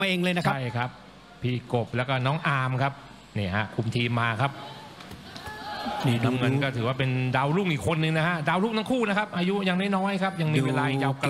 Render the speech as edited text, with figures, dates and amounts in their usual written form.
มาเองเลยนะครับใช่ครับพี่กบแล้วก็น้องอาร์มครับนี่ฮะคุมทีมมาครับนี่ดูน้ำเงินก็ถือว่าเป็นดาวรุ่งอีกคนนึงนะฮะดาวรุ่งทั้งคู่นะครับอายุยังน้อยๆครับยังมีเวลาอีกยาวไกล